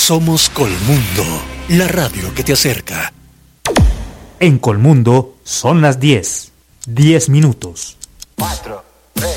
Somos Colmundo, la radio que te acerca. En Colmundo son las 10. 10 minutos. 4,